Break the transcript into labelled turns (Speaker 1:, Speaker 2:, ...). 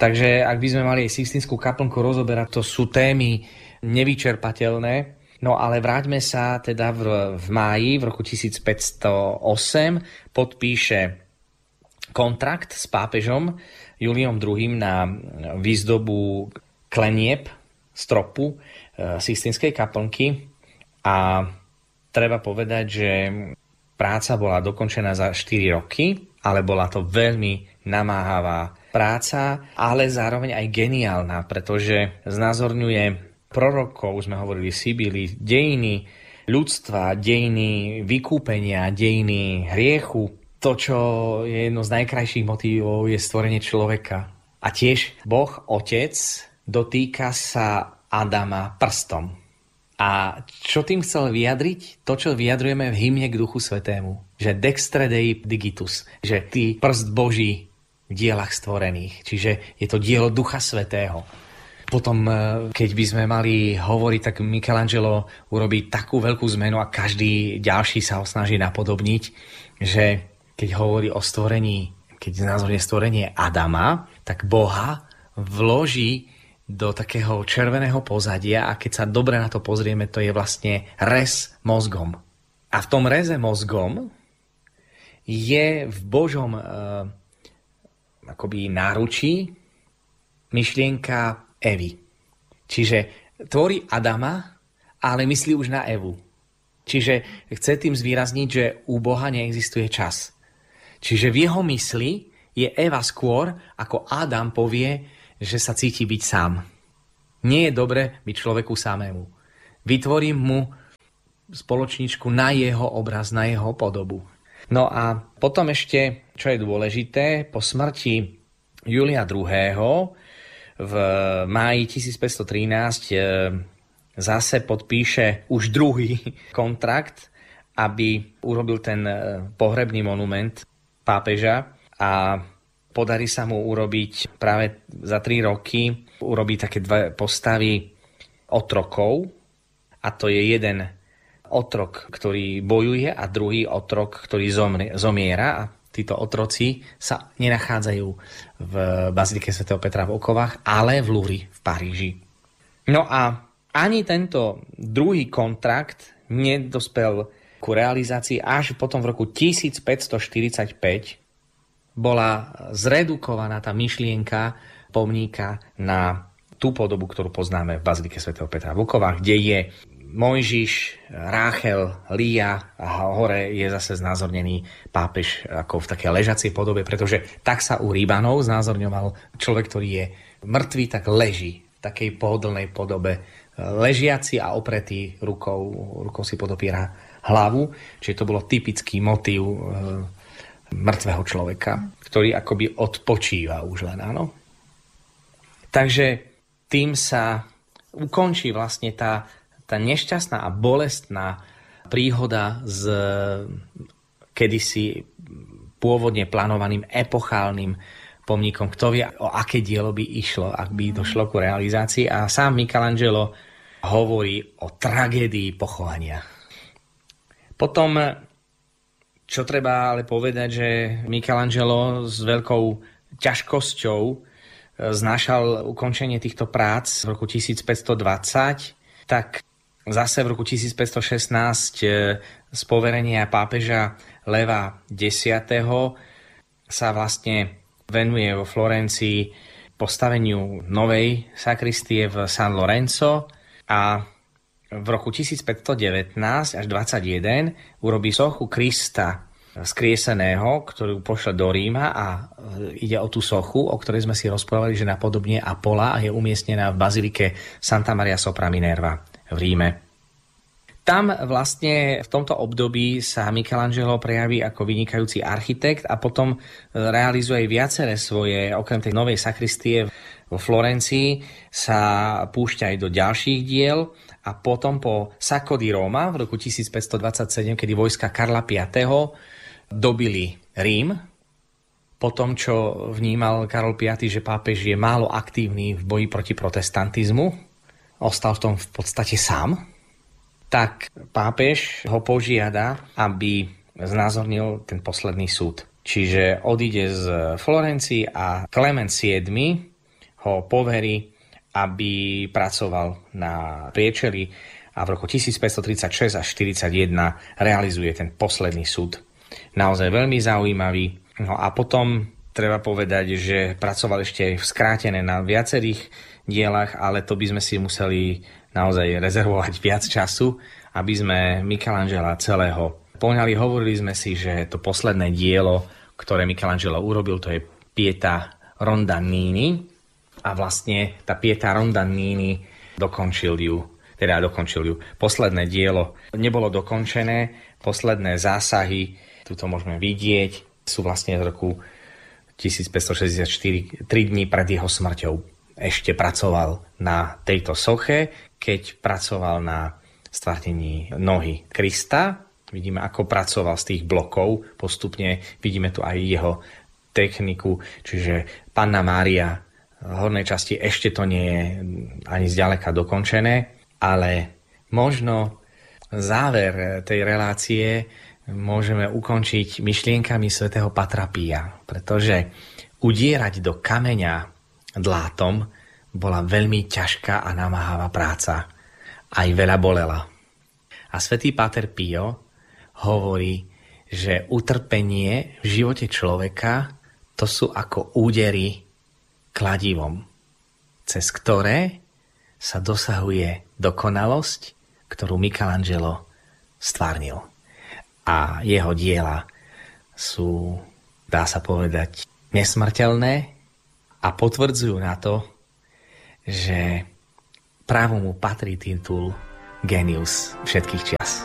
Speaker 1: Takže ak by sme mali aj Sixtínskú kaplnku rozoberať, to sú témy nevyčerpateľné. No ale vráťme sa teda v máji, v roku 1508 podpíše kontrakt s pápežom Juliom II na výzdobu klenieb stropu Sixtínskej kaplnky a treba povedať, že práca bola dokončená za 4 roky, ale bola to veľmi namáhavá práca, ale zároveň aj geniálna, pretože znázorňuje prorokov, sme hovorili Sibily, dejiny ľudstva, dejiny vykúpenia, dejiny hriechu. To, čo je jedno z najkrajších motívov, je stvorenie človeka. A tiež Boh, Otec, dotýka sa Adama prstom. A čo tým chcel vyjadriť? To, čo vyjadrujeme v hymne k Duchu Svätému. Že dextre Dei digitus. Že ty prst Boží v dielach stvorených. Čiže je to dielo Ducha Svätého. Potom, keď by sme mali hovoriť, tak Michelangelo urobí takú veľkú zmenu a každý ďalší sa ho snaží napodobniť, že keď hovorí o stvorení, keď znázorňuje stvorenie Adama, tak Boha vloží do takého červeného pozadia a keď sa dobre na to pozrieme, to je vlastne rez mozgom. A v tom reze mozgom je v Božom akoby náručí myšlienka Evy. Čiže tvorí Adama, ale myslí už na Evu. Čiže chce tým zvýrazniť, že u Boha neexistuje čas. Čiže v jeho mysli je Eva skôr, ako Adam povie, že sa cíti byť sám. Nie je dobre byť človeku samému. Vytvorím mu spoločničku na jeho obraz, na jeho podobu. No a potom ešte, čo je dôležité, po smrti Julia II. V máji 1513 zase podpíše už druhý kontrakt, aby urobil ten pohrebný monument pápeža a podarí sa mu urobiť práve za 3 roky urobiť také 2 postavy otrokov a to je jeden otrok, ktorý bojuje a druhý otrok, ktorý zomiera a títo otroci sa nenachádzajú v bazilike svätého Petra v Okovách, ale v Louvre v Paríži. No a ani tento druhý kontrakt nedospel ku realizácii, až potom v roku 1545 bola zredukovaná tá myšlienka pomníka na tú podobu, ktorú poznáme v bazilike svätého Petra v Okovách, kde je Mojžiš, Ráchel, Lia a hore je zase znázornený pápež ako v takej ležacej podobe, pretože tak sa u Ríbanov znázorňoval človek, ktorý je mŕtvý, tak leží v takej pohodlnej podobe. Ležiaci a opretý rukou si podopiera hlavu, čiže to bolo typický motív mŕtvého človeka, ktorý akoby odpočíva už len, áno. Takže tým sa ukončí vlastne tá nešťastná a bolestná príhoda s kedysi pôvodne plánovaným epochálnym pomníkom. Kto vie, o aké dielo by išlo, ak by došlo ku realizácii. A sám Michelangelo hovorí o tragédii pochovania. Potom, čo treba ale povedať, že Michelangelo s veľkou ťažkosťou znášal ukončenie týchto prác v roku 1520, tak zase v roku 1516 z poverenia pápeža Leva X sa vlastne venuje vo Florencii postaveniu novej sakristie v San Lorenzo a v roku 1519 až 21 urobí sochu Krista vzkrieseného, ktorú pošle do Ríma a ide o tú sochu, o ktorej sme si rozprávali, že napodobne Apola a je umiestnená v bazilike Santa Maria sopra Minerva v Ríme. Tam vlastne v tomto období sa Michelangelo prejaví ako vynikajúci architekt a potom realizuje viaceré svoje, okrem tej novej sakristie vo Florencii, sa púšťa aj do ďalších diel a potom po Sacco di Roma v roku 1527, kedy vojska Karla V. dobili Rím, po tom, čo vnímal Karol V., že pápež je málo aktívny v boji proti protestantizmu, ostal v tom v podstate sám, tak pápež ho požiada, aby znázornil ten posledný súd. Čiže odíde z Florencii a Klement VII ho poverí, aby pracoval na priečeli a v roku 1536 až 41 realizuje ten posledný súd. Naozaj veľmi zaujímavý. No a potom treba povedať, že pracoval ešte skrátené na viacerých dielach, ale to by sme si museli naozaj rezervovať viac času, aby sme Michelangela celého poňali. Hovorili sme si, že to posledné dielo, ktoré Michelangelo urobil, to je Pietà Rondanini a vlastne tá Pietà Rondanini dokončil ju. Posledné dielo nebolo dokončené, posledné zásahy, tu to môžeme vidieť, sú vlastne z roku 1564, 3 dní pred jeho smrťou. Ešte pracoval na tejto soche, keď pracoval na stvárnení nohy Krista. Vidíme, ako pracoval z tých blokov postupne. Vidíme tu aj jeho techniku, čiže Panna Mária v hornej časti ešte to nie je ani zďaleka dokončené, ale možno záver tej relácie môžeme ukončiť myšlienkami svätého Patra Pia, pretože udierať do kameňa dlátom bola veľmi ťažká a namáhavá práca. Aj veľa bolela. A svätý Páter Pio hovorí, že utrpenie v živote človeka to sú ako údery kladivom, cez ktoré sa dosahuje dokonalosť, ktorú Michelangelo stvárnil. A jeho diela sú, dá sa povedať, nesmrteľné a potvrdzujú na to, že právo mu patrí titul Genius všetkých čias.